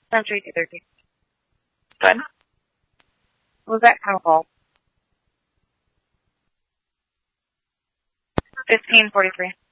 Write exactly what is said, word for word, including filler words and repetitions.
Century two thirty. Good. What was that town hall? fifteen forty-three.